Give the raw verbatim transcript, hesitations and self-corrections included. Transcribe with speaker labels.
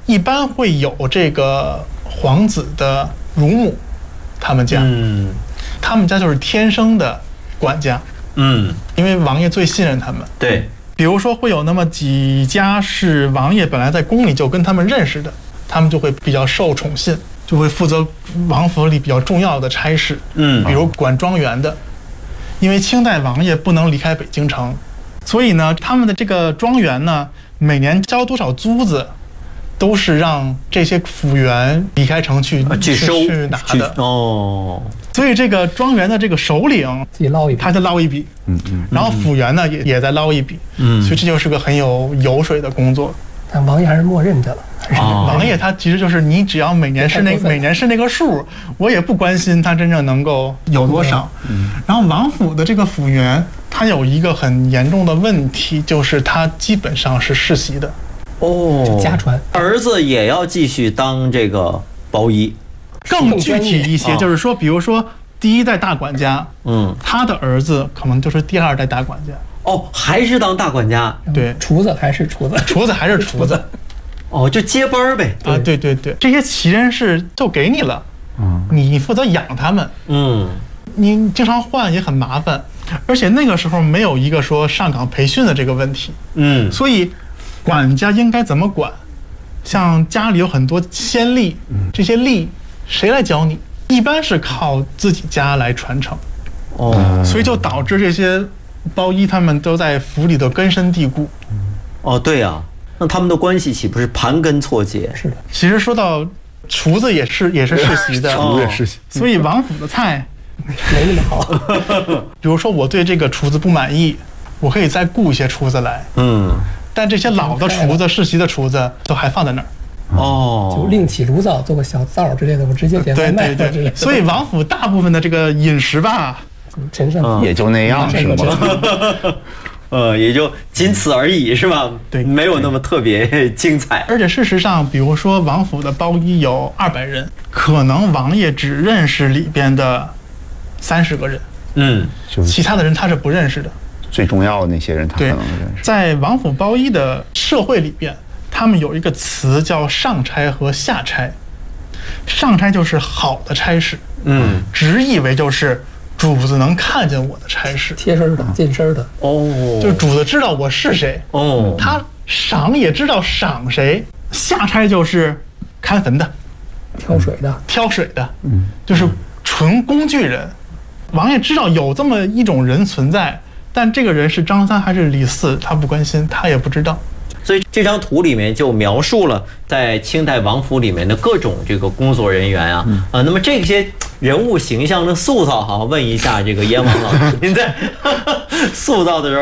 Speaker 1: 一般会有这个皇子的乳母，他们家，嗯，他们家就是天生的管家，嗯，因为王爷最信任他们。
Speaker 2: 对，
Speaker 1: 比如说会有那么几家是王爷本来在宫里就跟他们认识的，他们就会比较受宠信，就会负责王府里比较重要的差事，嗯，比如管庄园的，因为清代王爷不能离开北京城，所以呢，他们的这个庄园呢，每年交多少租子，都是让这些府员离开城去
Speaker 2: 去收
Speaker 1: 去拿的
Speaker 2: 哦。
Speaker 1: 所以这个庄园的这个首领
Speaker 3: 自己捞一笔，
Speaker 1: 他在捞一笔，嗯嗯，然后府员呢也也在捞一笔，嗯，所以这就是个很有油水的工作。
Speaker 3: 但王爷还是默认的，还是
Speaker 1: 王爷他其实就是你只要每年是那每年是那个数，我也不关心他真正能够有多少。嗯，然后王府的这个府员，他有一个很严重的问题，就是他基本上是世袭的。
Speaker 2: 哦，
Speaker 3: 家传，
Speaker 2: 儿子也要继续当这个包衣。
Speaker 1: 更具体一些，就是说，比如说第一代大管家，嗯，他的儿子可能就是第二代大管家。
Speaker 2: 哦，还是当大管家？
Speaker 1: 对，
Speaker 3: 厨子还是厨子，
Speaker 1: 厨子还是厨子。
Speaker 2: 哦，就接班呗。
Speaker 1: 啊，对对对，这些奇人士就给你了，嗯，你负责养他们，嗯，你经常换也很麻烦，而且那个时候没有一个说上岗培训的这个问题，嗯，所以管家应该怎么管？像家里有很多先例，这些例谁来教你？一般是靠自己家来传承，哦，所以就导致这些包衣他们都在府里头根深蒂固。
Speaker 2: 哦，对呀、啊，那他们的关系岂不是盘根错节？
Speaker 3: 是的。
Speaker 1: 其实说到厨子也是也是世袭的，
Speaker 4: 厨也世袭，
Speaker 1: 所以王府的菜
Speaker 3: 没那么好。
Speaker 1: 比如说我对这个厨子不满意，我可以再雇一些厨子来，嗯。但这些老的厨子、世袭的厨子都还放在那儿，
Speaker 2: 哦，
Speaker 3: 就另起炉灶，做个小灶之类的，我直接点外卖之类的。
Speaker 1: 所以王府大部分的这个饮食吧，
Speaker 3: 陈胜
Speaker 4: 也就那样，是吗？
Speaker 2: 呃，也就仅此而已，是吧？
Speaker 1: 对，
Speaker 2: 没有那么特别精彩。
Speaker 1: 而且事实上，比如说王府的包衣有二百人，可能王爷只认识里边的三十个人，嗯，其他的人他是不认识的。
Speaker 4: 最重要的那些人他可能认识。
Speaker 1: 在王府包衣的社会里边，他们有一个词叫上差和下差。上差就是好的差事，嗯，直译为就是主子能看见我的差事，
Speaker 3: 贴身的、近身的。
Speaker 1: 哦，就是主子知道我是谁，哦，他赏也知道赏谁。下差就是看坟的、
Speaker 3: 挑水的、
Speaker 1: 挑水的，嗯，就是纯工具人。王爷知道有这么一种人存在。但这个人是张三还是李四，他不关心，他也不知道。
Speaker 2: 所以这张图里面就描述了在清代王府里面的各种这个工作人员啊，嗯、啊，那么这些人物形象的塑造，哈，问一下这个燕王老师，您在塑造的时候